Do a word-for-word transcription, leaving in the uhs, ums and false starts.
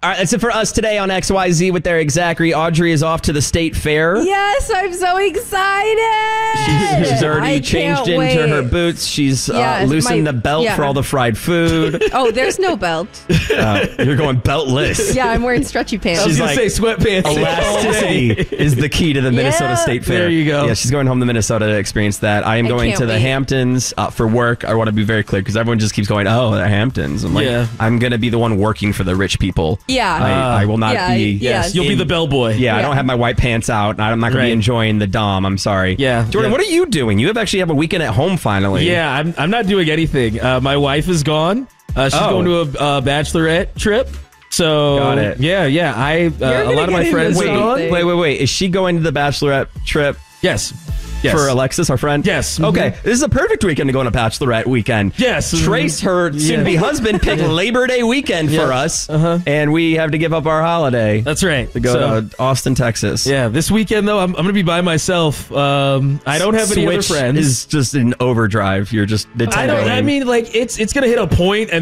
All right, that's it for us today on X Y Z with Eric Zachary. Audrey is off to the state fair. Yes, I'm so excited. She's, she's already I changed can't into wait. her boots. She's Yes, uh, loosened my- the belt yeah. for all the fried food. Oh, there's no belt. Uh, you're going beltless. Yeah, I'm wearing stretchy pants. I was She's going like- to say sweatpants. Elasticity is the key to the Minnesota Yeah. State Fair. There you go. Yeah, she's going home to Minnesota to experience that. I am I going can't to the wait. Hamptons uh, for work. I want to be very clear because everyone just keeps going, oh, the Hamptons. I'm like, Yeah. I'm going to be the one working for the rich people. Yeah. I, Ah. I will not Yeah, be. yeah. Yes, you'll be in- the bellboy. Yeah, I Yeah. don't have my white pants out. I'm not going to be Right. enjoying the Dom. I'm sorry. Yeah, Jordan, yeah. what are you doing? You have actually have a weekend at home finally. Yeah, I'm, I'm not doing anything. Uh, my wife is gone. Uh, she's Oh. going to a uh, bachelorette trip. So Got it. Yeah, yeah. I uh, a gonna lot of my get friends into are Wait, gone. something. wait, wait, wait. Is she going to the bachelorette trip Yes. Yes. for Alexis, our friend? Yes. Mhm. Okay. This is a perfect weekend to go on a bachelorette weekend. Yes. Trace, her soon-to-be husband, picked Labor Day weekend Yeah. for us, Uh-huh. and we have to give up our holiday That's right. to go So, to Austin, Texas. yeah, this weekend though, I'm, I'm going to be by myself. Um, I don't have any Switch other friends. is just in overdrive. You're just Nintendo. I don't. I mean, like it's it's going to hit a point, and